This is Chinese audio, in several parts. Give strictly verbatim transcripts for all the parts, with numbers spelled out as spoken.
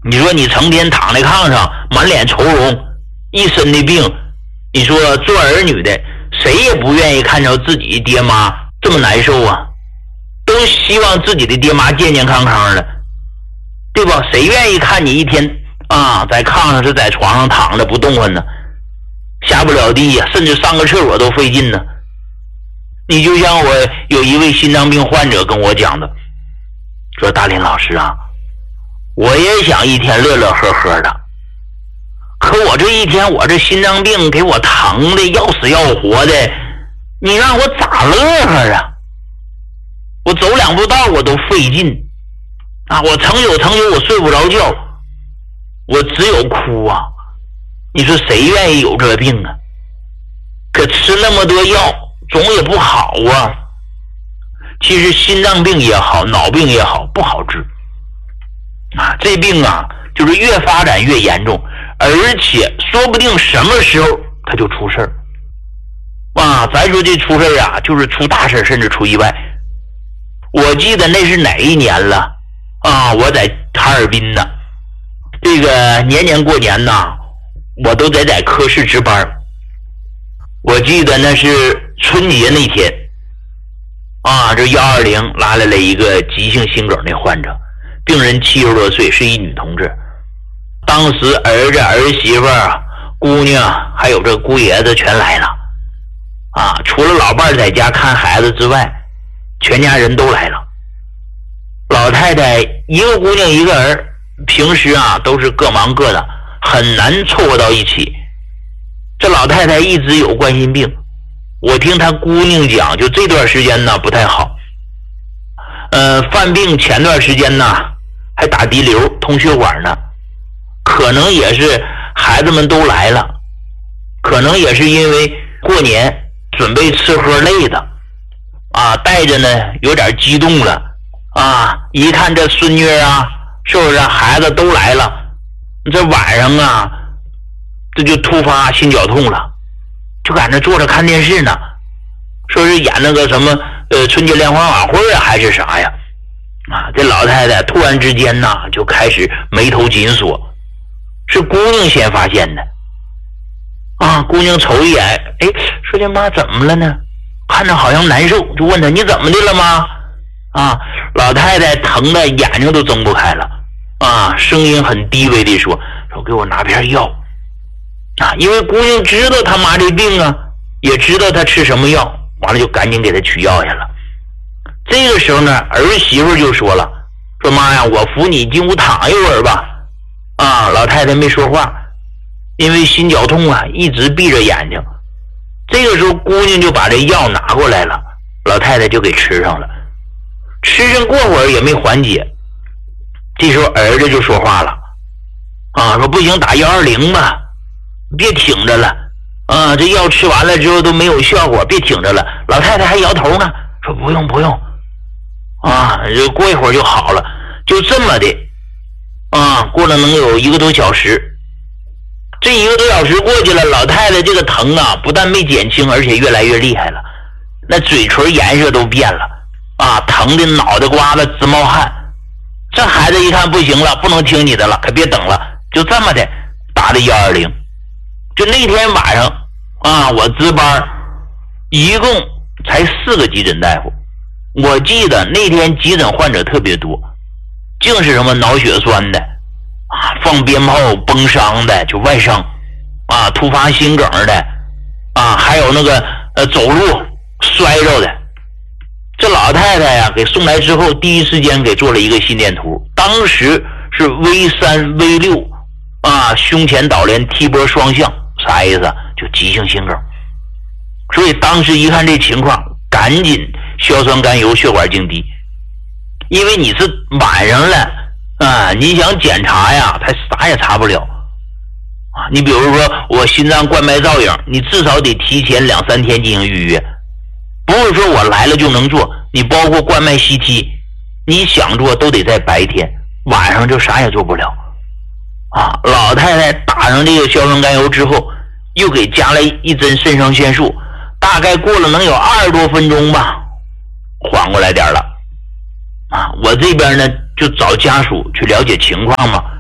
你说你成天躺在炕上，满脸愁容，一身的病，你说做儿女的谁也不愿意看着自己爹妈这么难受啊，都希望自己的爹妈健健康康的，对吧？谁愿意看你一天啊在炕上是在床上躺着不动弹呢，下不了地呀，甚至上个厕所都费劲呢。你就像我有一位心脏病患者跟我讲的，说大林老师啊，我也想一天乐乐呵呵的，可我这一天我这心脏病给我疼的要死要活的，你让我咋乐呵啊？我走两步道我都费劲啊，我成宿成宿我睡不着觉，我只有哭啊。你说谁愿意有这病啊？可吃那么多药总也不好啊。其实心脏病也好，脑病也好，不好治啊。这病啊就是越发展越严重，而且说不定什么时候它就出事儿啊。咱说这出事儿啊，就是出大事，甚至出意外。我记得那是哪一年了啊？我在哈尔滨呢，这个年年过年呐，我都得在科室值班。我记得那是春节那天啊，这幺二零拉来了一个急性心梗的患者，病人七十多岁，是一女同志。当时儿子、儿媳妇啊、姑娘还有这姑爷子全来了啊，除了老伴在家看孩子之外，全家人都来了。老太太一个姑娘一个儿，平时啊都是各忙各的，很难凑合到一起。这老太太一直有冠心病，我听她姑娘讲，就这段时间呢不太好，呃，犯病前段时间呢还打滴流通血管呢，可能也是孩子们都来了，可能也是因为过年准备吃喝累的啊，带着呢有点激动了啊，一看这孙女啊，是不是孩子都来了，这晚上啊这就突发心绞痛了，就在那坐着看电视呢，说是演那个什么呃春节联欢晚会啊还是啥呀啊，这老太太突然之间呢就开始眉头紧锁，是姑娘先发现的啊。姑娘瞅一眼，哎，说这妈怎么了呢？看着好像难受，就问她你怎么的了妈？啊，老太太疼的眼睛都睁不开了啊，声音很低微的说说给我拿片药啊，因为姑娘知道他妈这病啊，也知道他吃什么药，完了就赶紧给他取药去了。这个时候呢，儿媳妇就说了，说妈呀，我扶你进屋躺一会儿吧。啊，老太太没说话，因为心绞痛啊，一直闭着眼睛。这个时候姑娘就把这药拿过来了，老太太就给吃上了。吃上过会儿也没缓解，这时候儿子就说话了，啊，说不行，打幺二零吧，别挺着了啊，这药吃完了之后都没有效果，别挺着了。老太太还摇头呢，说不用不用啊，这过一会儿就好了。就这么的啊，过了能有一个多小时，这一个多小时过去了，老太太这个疼啊不但没减轻，而且越来越厉害了，那嘴唇颜色都变了啊，疼的脑袋瓜子直冒汗。这孩子一看不行了，不能听你的了，可别等了，就这么的打的幺二零。就那天晚上啊，我值班，一共才四个急诊大夫。我记得那天急诊患者特别多，净是什么脑血栓的啊，放鞭炮崩伤的，就外伤啊，突发心梗的啊，还有那个呃走路摔着的。这老太太呀，给送来之后，第一时间给做了一个心电图，当时是 V 三 V 六啊，胸前导联 T 波双向，啥意思？就急性心梗。所以当时一看这情况，赶紧硝酸甘油血管静滴，因为你是晚上了啊，你想检查呀，他啥也查不了啊。你比如说我心脏冠脉造影，你至少得提前两三天进行预约，不是说我来了就能做，你包括冠脉 C T， 你想做都得在白天，晚上就啥也做不了啊。老太太打上这个硝酸甘油之后，又给加了一针肾上腺素，大概过了能有二十多分钟吧，缓过来点了啊。我这边呢就找家属去了解情况嘛，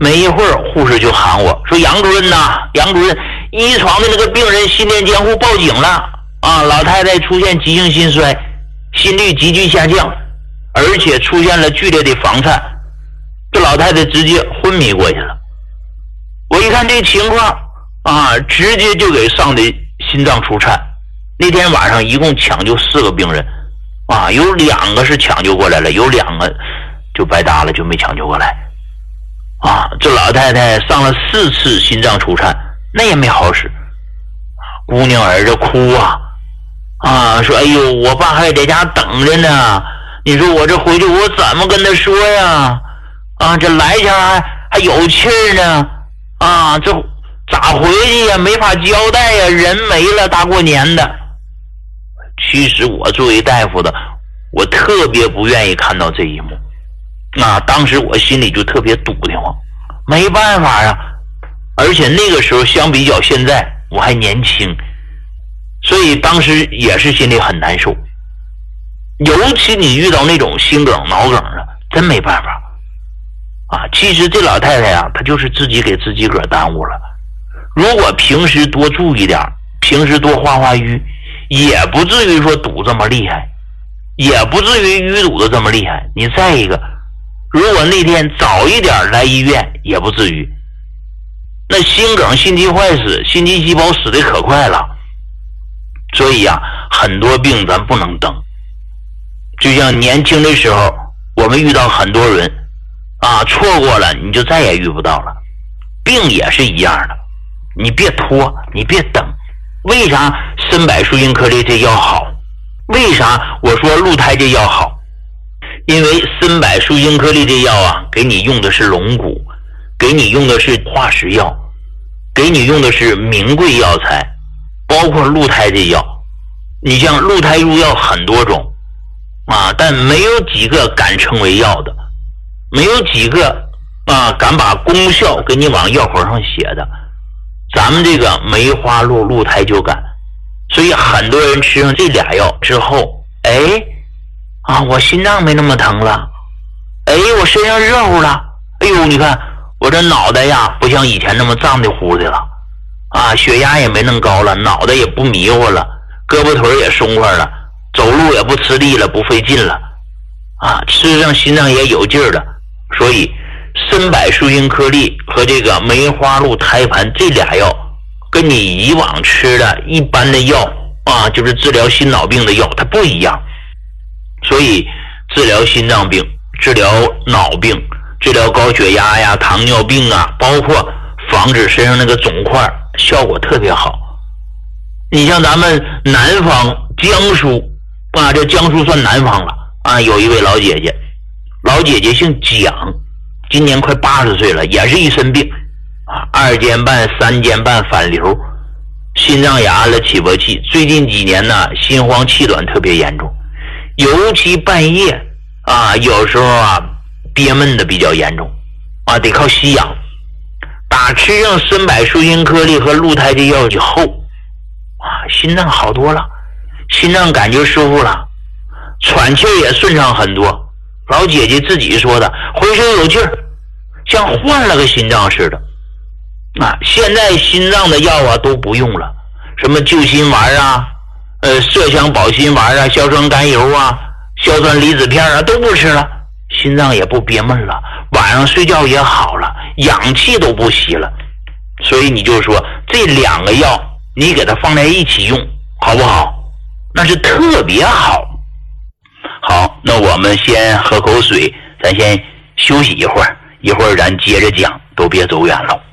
没一会儿，护士就喊我说：“杨主任呐，杨主任，一床的那个病人心电监护报警了啊！老太太出现急性心衰，心率急剧下降，而且出现了剧烈的房颤，这老太太直接昏迷过去了。”我一看这情况啊，直接就给上的心脏除颤。那天晚上一共抢救四个病人啊，有两个是抢救过来了，有两个就白搭了，就没抢救过来啊。这老太太上了四次心脏除颤，那也没好使。姑娘儿子哭啊啊，说：“哎呦，我爸还在家等着呢，你说我这回去我怎么跟他说呀？啊，这来前还还有气儿呢，啊，这咋回去呀？没法交代呀，人没了，大过年的。”其实我作为大夫的，我特别不愿意看到这一幕。啊，当时我心里就特别堵得慌，没办法呀。而且那个时候相比较现在，我还年轻，所以当时也是心里很难受。尤其你遇到那种心梗、脑梗的，真没办法。啊，其实这老太太啊，她就是自己给自己个儿耽误了。如果平时多注意点，平时多化化瘀，也不至于说堵这么厉害，也不至于淤堵的这么厉害。你再一个，如果那天早一点来医院，也不至于。那心梗、心肌坏死、心肌细胞死的可快了，所以呀、啊，很多病咱不能等。就像年轻的时候，我们遇到很多人啊，错过了你就再也遇不到了。病也是一样的，你别拖，你别等。为啥参柏树因颗粒这药好？为啥我说鹿胎这药好？因为参柏树因颗粒这药啊，给你用的是龙骨，给你用的是化石药，给你用的是名贵药材，包括鹿胎这药。你像鹿胎入药很多种啊，但没有几个敢称为药的，没有几个啊敢把功效给你往药盒上写的。咱们这个梅花鹿鹿胎就敢，所以很多人吃上这俩药之后，哎啊，我心脏没那么疼了，哎，我身上热乎了，哎呦，你看我这脑袋呀，不像以前那么胀的乎的了，啊，血压也没那么高了，脑袋也不迷糊了，胳膊腿也松快了，走路也不吃力了，不费劲了，啊，吃上心脏也有劲儿了。所以参柏树因颗粒和这个梅花鹿胎盘这俩药，跟你以往吃的一般的药啊，就是治疗心脑病的药，它不一样。所以治疗心脏病、治疗脑病、治疗高血压呀、糖尿病啊，包括防止身上那个肿块，效果特别好。你像咱们南方江苏啊，这江苏算南方了啊，有一位老姐姐，老姐姐姓蒋，今年快八十岁了，也是一身病啊，二尖瓣、三尖瓣反流，心脏也安了起搏器，最近几年呢，心慌气短特别严重，尤其半夜啊，有时候啊憋闷的比较严重啊，得靠吸氧。打吃上参柏树因颗粒和鹿胎这药以后啊，心脏好多了，心脏感觉舒服了，喘气也顺畅很多。老姐姐自己说的，浑身有劲儿，像换了个心脏似的。啊，现在心脏的药啊都不用了，什么救心丸啊，呃，麝香保心丸啊，硝酸甘油啊，硝酸离子片啊都不吃了，心脏也不憋闷了，晚上睡觉也好了，氧气都不吸了。所以你就说这两个药你给它放在一起用好不好？那是特别好。好，那我们先喝口水，咱先休息一会儿，一会儿咱接着讲，都别走远了。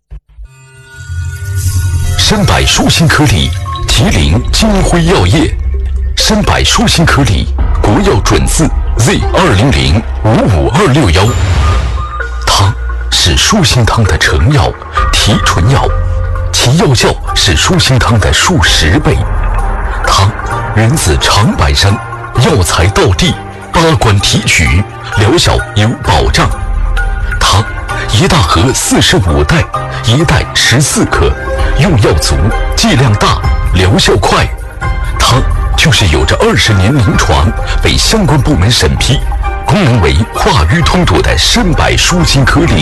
参柏树心颗粒，吉林金辉药业。参柏树心颗粒，国药准字 Z 二零零五五二六幺。它是树心汤的成药、提纯药，其药效是树心汤的数十倍。它源自长白山，药材到地，八关提取，疗效有保障。它一大盒四十五袋，一袋十四克，用药足，剂量大，疗效快。它就是有着二十年临床，被相关部门审批，功能为化瘀通堵的参柏树心颗粒。